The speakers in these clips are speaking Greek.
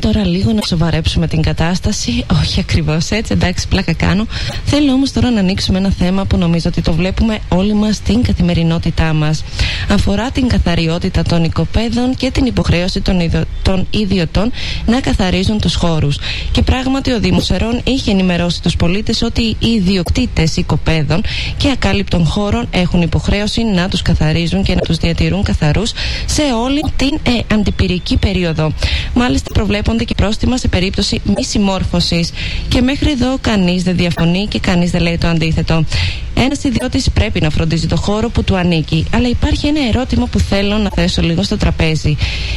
τώρα λίγο να σοβαρέψουμε την κατάσταση. Όχι ακριβώς έτσι, εντάξει, πλάκα κάνω. Θέλω όμως τώρα να ανοίξουμε ένα θέμα που νομίζω ότι το βλέπουμε όλοι μας στην καθημερινότητά μας. Αφορά την καθαριότητα των οικοπαίδων και την υποχρέωση των ιδιωτών να καθαρίζουν τους χώρους. Και πράγματι ο Δήμος Σερών είχε ενημερώσει τους πολίτες ότι οι ιδιοκτήτες οικοπαίδων και ακάλυπτων χώρων έχουν υποχρέωση να τους καθαρίζουν και να τους διατηρούν καθαρούς σε όλη την αντιπυρική περίοδο. Μάλιστα προβλέπονται και πρόστιμα σε περίπτωση μη συμμόρφωσης. Και μέχρι εδώ κανείς δεν διαφωνεί και κανείς δεν λέει το αντίθετο. Ένας ιδιώτης πρέπει να φροντίζει το χώρο που του ανήκει. Αλλά υπάρχει ένα ερώτημα που θέλω να θέσω λίγο στο τραπέζι.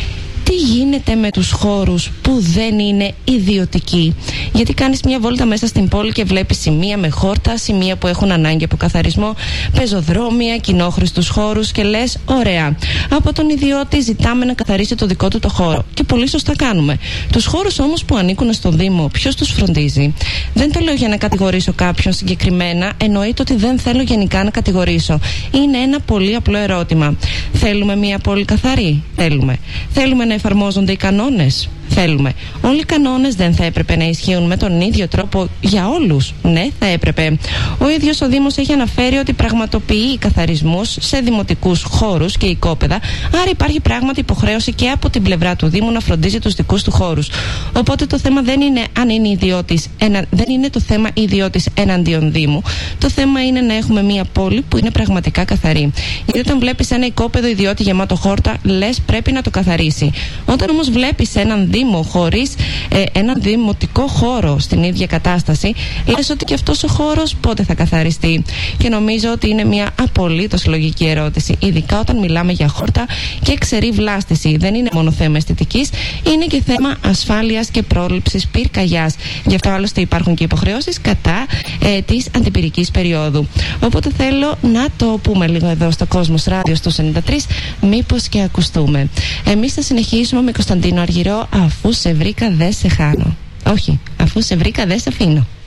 Τι γίνεται με τους χώρους που δεν είναι ιδιωτικοί? Γιατί κάνεις μια βόλτα μέσα στην πόλη και βλέπεις σημεία με χόρτα, σημεία που έχουν ανάγκη από καθαρισμό, πεζοδρόμια, κοινόχρηστους χώρους και λες, ωραία. Από τον ιδιώτη ζητάμε να καθαρίσει το δικό του το χώρο. Και πολύ σωστά κάνουμε. Τους χώρους όμως που ανήκουν στον Δήμο, ποιος τους φροντίζει? Δεν το λέω για να κατηγορήσω κάποιον συγκεκριμένα, εννοείται ότι δεν θέλω γενικά να κατηγορήσω. Είναι ένα πολύ απλό ερώτημα. Θέλουμε μια πόλη καθαρή? Θέλουμε. Θέλουμε να εφαρμόζονται οι κανόνες? Θέλουμε. Όλοι οι κανόνες δεν θα έπρεπε να ισχύουν με τον ίδιο τρόπο για όλους? Ναι, θα έπρεπε. Ο ίδιος ο Δήμος έχει αναφέρει ότι πραγματοποιεί καθαρισμούς σε δημοτικούς χώρους και οικόπεδα, άρα υπάρχει πράγματι υποχρέωση και από την πλευρά του Δήμου να φροντίζει τους δικούς του χώρους. Οπότε το θέμα δεν είναι αν είναι ιδιώτης, δεν είναι το θέμα ιδιώτης εναντίον Δήμου. Το θέμα είναι να έχουμε μια πόλη που είναι πραγματικά καθαρή. Γιατί όταν βλέπεις ένα οικόπεδο ιδιώτη γεμάτο χόρτα, λες πρέπει να το καθαρίσει. Όταν όμως βλέπεις έναν Δήμο χωρίς έναν δημοτικό χώρο στην ίδια κατάσταση, λες ότι και αυτός ο χώρος πότε θα καθαριστεί? Και νομίζω ότι είναι μια απολύτως λογική ερώτηση, ειδικά όταν μιλάμε για χόρτα και ξερή βλάστηση. Δεν είναι μόνο θέμα αισθητικής, είναι και θέμα ασφάλειας και πρόληψης πυρκαγιάς. Γι' αυτό άλλωστε υπάρχουν και υποχρεώσεις κατά της αντιπυρικής περίοδου. Οπότε θέλω να το πούμε λίγο εδώ στο Κόσμος Ράδιο στο 93, μήπως και ακουστούμε. Εμείς θα συνεχίσουμε με Κωνσταντίνο Αργυρό. Αφού σε βρήκα δεν σε χάνω. Όχι, αφού σε βρήκα δεν σε αφήνω.